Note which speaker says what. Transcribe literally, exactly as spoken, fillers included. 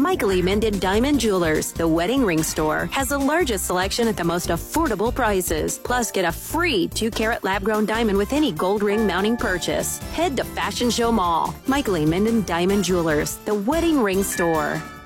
Speaker 1: Michael E. Minden Diamond Jewelers, the wedding ring store, has the largest selection at the most affordable prices. Plus, get a free two carat lab-grown diamond with any gold ring mounting purchase. Head to Fashion Show Mall. Michael E. Minden Diamond Jewelers, the wedding ring store.